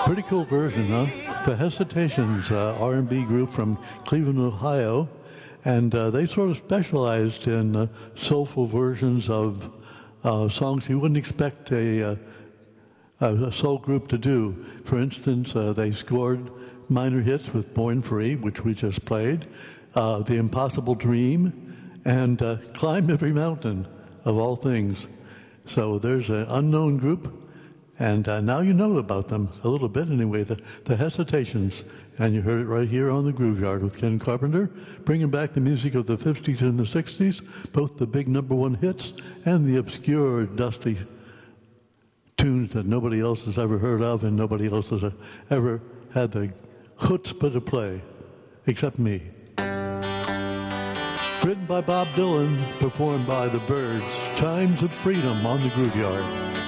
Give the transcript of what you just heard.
Pretty cool version, huh? The Hesitations, R&B group from Cleveland, Ohio, and they sort of specialized in soulful versions of songs you wouldn't expect a soul group to do. For instance, they scored minor hits with Born Free, which we just played, The Impossible Dream, and Climb Every Mountain, of all things. So there's an unknown group, and now you know about them a little bit anyway, the Hesitations. And you heard it right here on the Groove Yard with Ken Carpenter, bringing back the music of the 50s and the 60s, both the big #1 hits and the obscure, dusty tunes that nobody else has ever heard of and nobody else has ever had the chutzpah to play, except me. Written by Bob Dylan, performed by the Byrds, Chimes of Freedom on the Groove Yard.